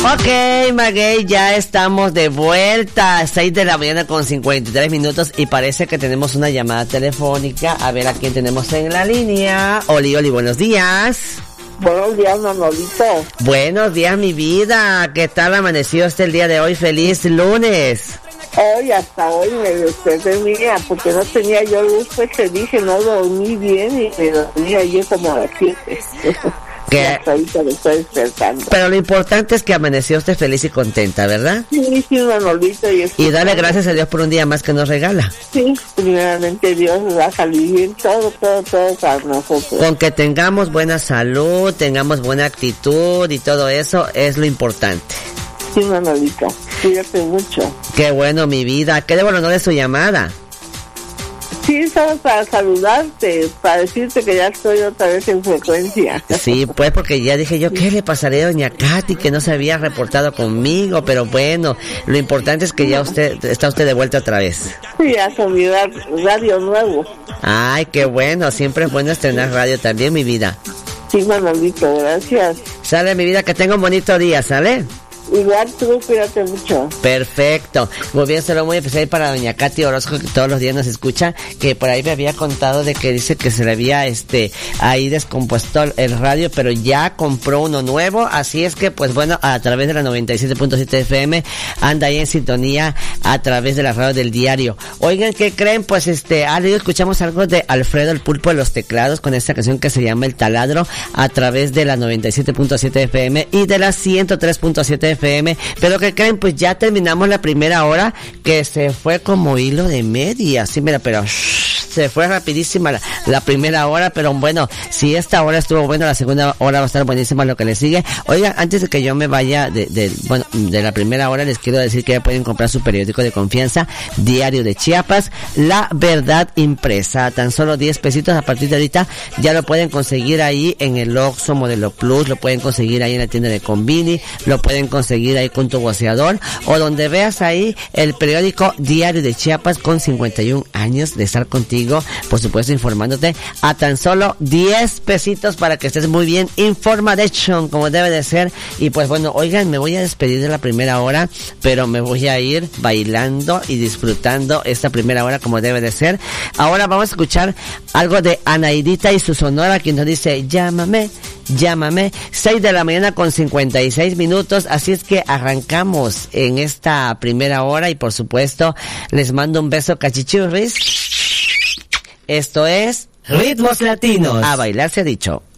Ok, Maguey, ya estamos de vuelta. 6 de la mañana con 53 minutos y parece que tenemos una llamada telefónica. A ver a quién tenemos en la línea. Oli, buenos días. Buenos días, Manolito. Buenos días, mi vida. ¿Qué tal amaneció el día de hoy? Feliz lunes. Hoy, hasta hoy me desperté, mira, porque no tenía yo luz, pues te dije, no dormí bien y me dormí ayer como a las 7. Hasta ahorita me estoy despertando. Pero lo importante es que amaneció usted feliz y contenta, ¿verdad? Sí, Manolito. Y dale gracias a Dios por un día más que nos regala. Sí, primeramente Dios va a salir bien todo para nosotros. Con que tengamos buena salud, tengamos buena actitud y todo eso es lo importante. Sí, Manolito, cuídate mucho. Qué bueno, mi vida. ¿Qué debo el honor de su llamada? Sí, solo para saludarte, para decirte que ya estoy otra vez en frecuencia. Sí, pues porque ya dije yo, ¿qué le pasaré a doña Katy que no se había reportado conmigo? Pero bueno, lo importante es que ya está usted de vuelta otra vez. Sí, ya con mi radio nuevo. Ay, qué bueno, siempre es bueno estrenar radio también, mi vida. Sí, Manolito, gracias. Sale, mi vida, que tenga un bonito día, ¿sale? Igual tú, cuídate mucho. Perfecto. Muy bien, solo muy especial para doña Katy Orozco, que todos los días nos escucha, que por ahí me había contado de que dice que se le había ahí descompuesto el radio, pero ya compró uno nuevo, así es que pues bueno, a través de la 97.7 FM anda ahí en sintonía a través de la radio del diario. Oigan, ¿qué creen? Pues escuchamos algo de Alfredo el Pulpo de los teclados con esta canción que se llama El Taladro a través de la 97.7 FM y de la 103.7 FM, pero que creen, pues ya terminamos la primera hora, que se fue como hilo de media, sí, mira, pero se fue rapidísima la primera hora, pero bueno, si esta hora estuvo buena, la segunda hora va a estar buenísima lo que le sigue. Oigan, antes de que yo me vaya de la primera hora, les quiero decir que ya pueden comprar su periódico de confianza, Diario de Chiapas, La Verdad Impresa, tan solo 10 pesitos a partir de ahorita, ya lo pueden conseguir ahí en el Oxxo Modelo Plus, lo pueden conseguir ahí en la tienda de Convini, lo pueden conseguir ahí con tu voceador, o donde veas ahí el periódico Diario de Chiapas, con 51 años de estar contigo, por supuesto informándote, a tan solo 10 pesitos para que estés muy bien information como debe de ser. Y pues bueno, oigan, me voy a despedir de la primera hora, pero me voy a ir bailando y disfrutando esta primera hora como debe de ser. Ahora vamos a escuchar algo de Anaidita y su Sonora, quien nos dice llámame, 6 de la mañana con 56 minutos, así es que arrancamos en esta primera hora y por supuesto les mando un beso cachichurris. Esto es Ritmos Latinos. A bailar se ha dicho.